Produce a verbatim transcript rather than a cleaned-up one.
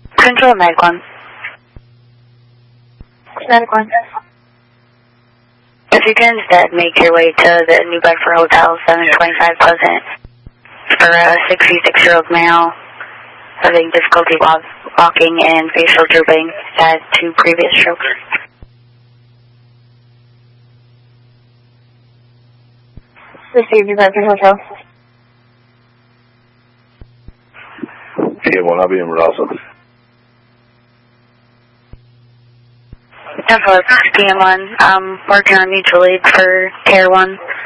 Control Medic one. Medic one. If you can instead make your way to the New Bedford Hotel, seven twenty-five Pleasant, for a sixty-six-year-old male having difficulty walk, walking and facial drooping, had two previous strokes. Received, New Bedford Hotel. P M one, I'll be in Rhode Island. F P M one, um, working on mutual aid for Tier one.